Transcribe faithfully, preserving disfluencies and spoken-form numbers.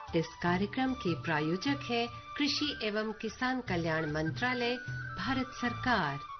इस कार्यक्रम के प्रायोजक है कृषि एवं किसान कल्याण मंत्रालय, भारत सरकार।